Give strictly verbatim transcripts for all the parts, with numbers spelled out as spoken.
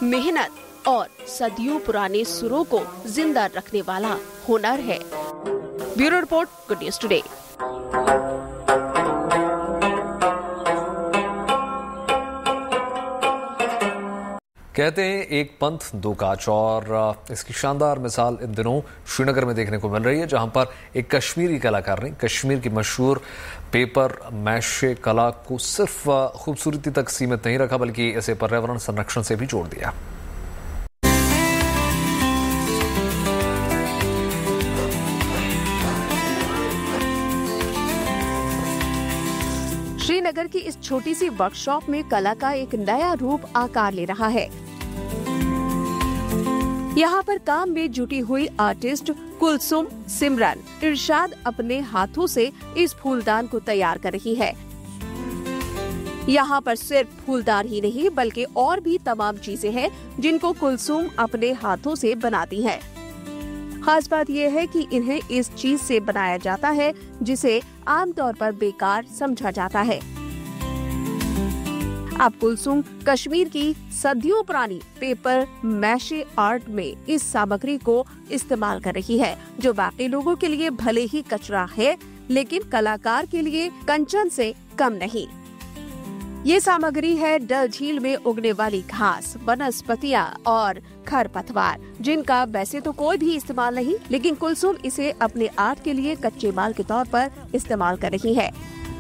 मेहनत और सदियों पुराने सुरों को जिंदा रखने वाला हुनर है। Bureau report, good news today. कहते हैं एक पंथ दो काज, और इसकी शानदार मिसाल इन दिनों श्रीनगर में देखने को मिल रही है, जहां पर एक कश्मीरी कलाकार ने कश्मीर की मशहूर पेपर मैशे कला को सिर्फ खूबसूरती तक सीमित नहीं रखा, बल्कि इसे पर्यावरण संरक्षण से भी जोड़ दिया। श्रीनगर की इस छोटी सी वर्कशॉप में कला का एक नया रूप आकार ले रहा है। यहाँ पर काम में जुटी हुई आर्टिस्ट कुलसुम सिमरन इरशाद अपने हाथों से इस फूलदान को तैयार कर रही है। यहाँ पर सिर्फ फूलदान ही नहीं बल्कि और भी तमाम चीजें हैं जिनको कुलसुम अपने हाथों से बनाती है। खास बात यह है कि इन्हें इस चीज से बनाया जाता है जिसे आमतौर पर बेकार समझा जाता है। अब कुलसुम कश्मीर की सदियों पुरानी पेपर मैशे आर्ट में इस सामग्री को इस्तेमाल कर रही है, जो बाकी लोगों के लिए भले ही कचरा है लेकिन कलाकार के लिए कंचन से कम नहीं। ये सामग्री है डल झील में उगने वाली घास, वनस्पतियाँ और खरपतवार, जिनका वैसे तो कोई भी इस्तेमाल नहीं, लेकिन कुलसुम इसे अपने आर्ट के लिए कच्चे माल के तौर पर इस्तेमाल कर रही है।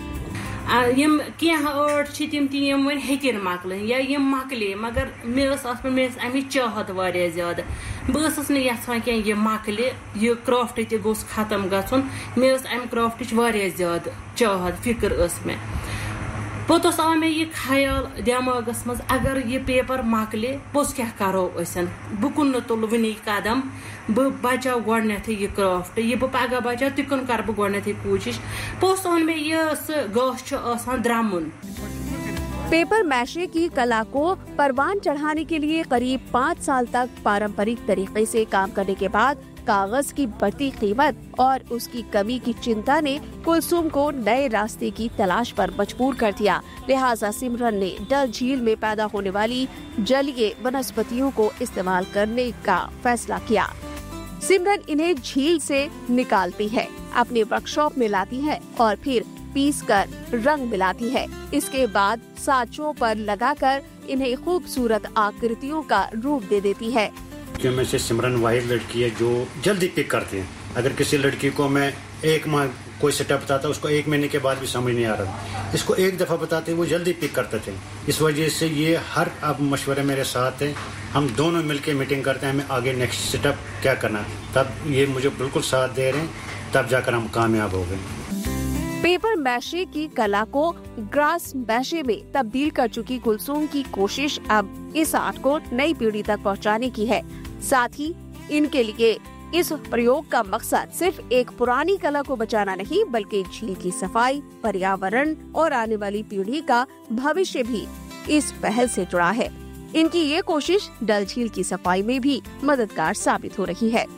यम क्या आर्ट तिम तम वन हेकिन मकल या यम मकले, मगर मे अमी चाहत वारिया ज्यादा। बस यहां क्या यह मकले, यह क्राफ्ट तह गोस खत्म गन। मे अम क्राफ्ट वारिया ज्यादा चाहत, फिक्र मे। पत आव मे यह ख्याल दिमागस मज, अगर यह पेपर मकले बस क्या करो बह कुन तुल वनी कदम, बह बचाव गोडनेथ यह क्राफ्ट, यह बह पगह बचाव तिकन कर बह गोडनेथ कोशिश। पोस ओन मे यह गास द्रमुन। पेपर मैशे की कला को परवान चढ़ाने के लिए करीब पाँच साल तक पारंपरिक तरीके से काम करने के बाद कागज की बढ़ती कीमत और उसकी कमी की चिंता ने कुलसुम को नए रास्ते की तलाश पर मजबूर कर दिया। लिहाजा सिमरन ने डल झील में पैदा होने वाली जलीय वनस्पतियों को इस्तेमाल करने का फैसला किया। सिमरन इन्हें झील से निकालती है, अपने वर्कशॉप में लाती है और फिर पीस कर रंग मिलाती है। इसके बाद साँचों पर लगाकर इन्हें खूबसूरत आकृतियों का रूप दे देती है। में से सिमरन वाहिद लड़की है जो जल्दी पिक करती है। अगर किसी लड़की को मैं एक माह कोई सेटअप बताता, उसको एक महीने के बाद भी समझ नहीं आ रहा। इसको एक दफा बताते वो जल्दी पिक करते थे। इस वजह से ये हर अब मशवरे मेरे साथ है, हम दोनों मिलके मीटिंग करते हैं हमें आगे नेक्स्ट सेटअप क्या करना है। तब ये मुझे बिल्कुल साथ दे रहे हैं, तब जाकर हम कामयाब हो गए। पेपर मैशे की कला को ग्रास मैशे में तब्दील कर चुकी कुलसुम की कोशिश अब इस आर्ट को नई पीढ़ी तक पहुंचाने की है। साथ ही इनके लिए इस प्रयोग का मकसद सिर्फ एक पुरानी कला को बचाना नहीं, बल्कि झील की सफाई, पर्यावरण और आने वाली पीढ़ी का भविष्य भी इस पहल से जुड़ा है। इनकी ये कोशिश डल झील की सफाई में भी मददगार साबित हो रही है।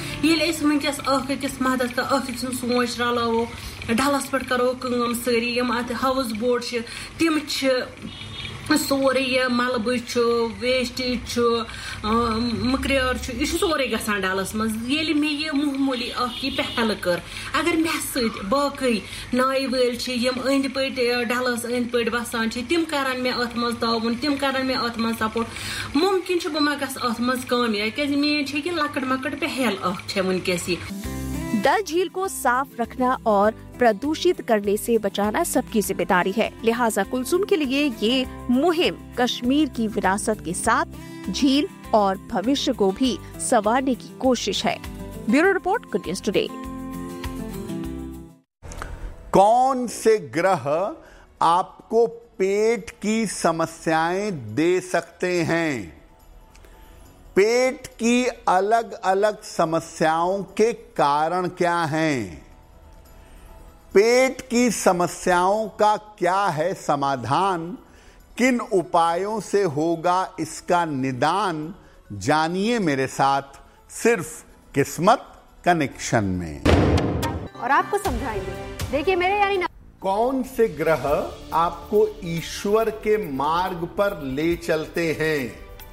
सोच रलावो डलस पे करो कम सारी हाउस बोट तम सोरे यह मलबह वेस्टेज मकर यह सोरे गसान डलस मज। ये मे यह मामूली पहल कर, अगर मे सत बाकी नाय वल अंद पट डलस अंद पट बसान तम कर मे अत मज ताउन, तम कर मे अत मज सपोर्ट। मुमकिन बह मा गस अत मज कामयाब, क्या मे लकट मकट पहल वनकस। डल झील को साफ रखना और प्रदूषित करने से बचाना सबकी जिम्मेदारी है। लिहाजा कुलसुम के लिए ये मुहिम कश्मीर की विरासत के साथ झील और भविष्य को भी संवारने की कोशिश है। Bureau report, good news today. कौन से ग्रह आपको पेट की समस्याएं दे सकते हैं? पेट की अलग अलग समस्याओं के कारण क्या हैं? पेट की समस्याओं का क्या है समाधान? किन उपायों से होगा इसका निदान? जानिए मेरे साथ सिर्फ किस्मत कनेक्शन में। और आपको समझाएंगे, देखिए मेरे यानी ना... कौन से ग्रह आपको ईश्वर के मार्ग पर ले चलते हैं?